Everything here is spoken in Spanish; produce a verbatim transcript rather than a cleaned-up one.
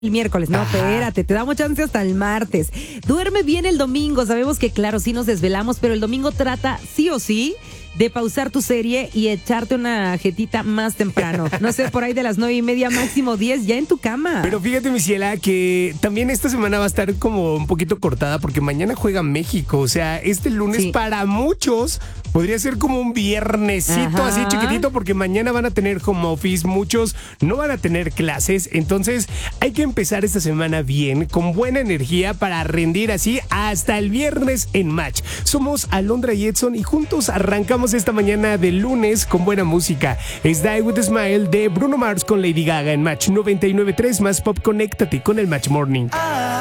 el miércoles, no, Ajá. espérate, te damos chance hasta el martes. Duerme bien el domingo, sabemos que claro, sí nos desvelamos, pero el domingo trata sí o sí de pausar tu serie y echarte una jetita más temprano. No sé, por ahí de las nueve y media, máximo diez, ya en tu cama. Pero fíjate, mi ciela, que también esta semana va a estar como un poquito cortada porque mañana juega México. O sea, este lunes Sí. para muchos podría ser como un viernesito Ajá. así chiquitito porque mañana van a tener home office, muchos no van a tener clases. Entonces hay que empezar esta semana bien, con buena energía para rendir así hasta el viernes en Match. Somos Alondra y Edson y juntos arrancamos esta mañana de lunes con buena música. Es Die With a Smile de Bruno Mars con Lady Gaga en Match noventa y nueve punto tres más Pop. Conéctate con el Match Morning. I